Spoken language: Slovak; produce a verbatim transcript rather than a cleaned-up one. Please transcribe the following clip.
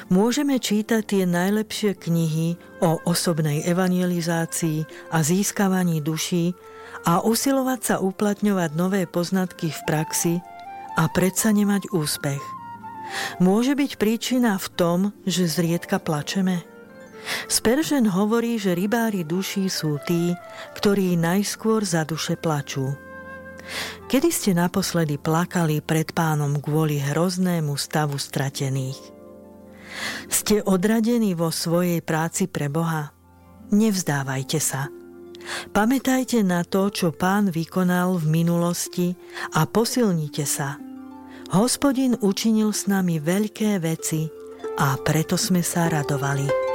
Môžeme čítať tie najlepšie knihy o osobnej evangelizácii a získavaní duší a usilovať sa uplatňovať nové poznatky v praxi a predsa nemať úspech. Môže byť príčina v tom, že zriedka plačeme? Spurgeon hovorí, že rybári duší sú tí, ktorí najskôr za duše plačú. Kedy ste naposledy plakali pred Pánom kvôli hroznému stavu stratených? Ste odradení vo svojej práci pre Boha? Nevzdávajte sa. Pamätajte na to, čo Pán vykonal v minulosti a posilnite sa. Hospodin učinil s nami veľké veci a preto sme sa radovali.